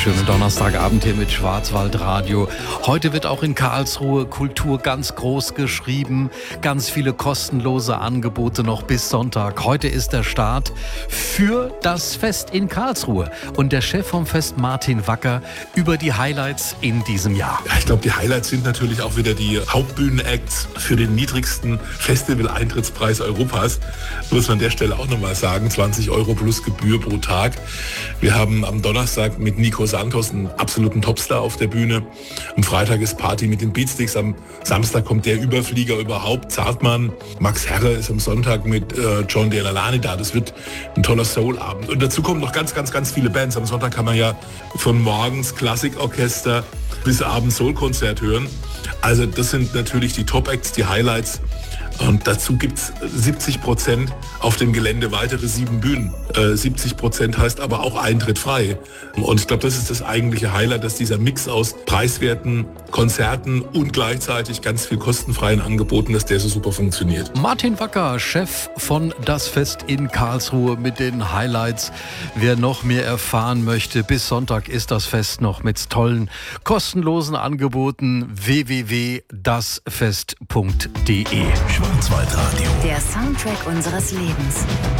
Schönen Donnerstagabend hier mit Schwarzwaldradio. Heute wird auch in Karlsruhe Kultur ganz groß geschrieben. Ganz viele kostenlose Angebote noch bis Sonntag. Heute ist der Start für das Fest in Karlsruhe. Und der Chef vom Fest, Martin Wacker, über die Highlights in diesem Jahr. Ja, ich glaube, die Highlights sind natürlich auch wieder die Hauptbühnen-Acts für den niedrigsten Festival-Eintrittspreis Europas. Muss man an der Stelle auch nochmal sagen, 20 € plus Gebühr pro Tag. Wir haben am Donnerstag mit Nico Santos einen absoluten Topstar auf der Bühne. Am Freitag ist Party mit den Beatsticks. Am Samstag kommt der Überflieger überhaupt, Zartmann. Max Herre ist am Sonntag mit John Delalani da. Das wird ein toller Soul-Abend. Und dazu kommen noch ganz viele Bands. Am Sonntag kann man ja von morgens Klassikorchester bis abends Soul-Konzert hören. Also das sind natürlich die Top-Acts, die Highlights. Und dazu gibt es 70% auf dem Gelände, weitere 7 Bühnen. 70% heißt aber auch Eintritt frei. Und ich glaube, das ist das eigentliche Highlight, dass dieser Mix aus preiswerten Konzerten und gleichzeitig ganz viel kostenfreien Angeboten, dass der so super funktioniert. Martin Wacker, Chef von Das Fest in Karlsruhe mit den Highlights. Wer noch mehr erfahren möchte, bis Sonntag ist das Fest noch mit tollen, kostenlosen Angeboten. www.dasfest.de. Schwarzwaldradio. Der Soundtrack unseres Lebens.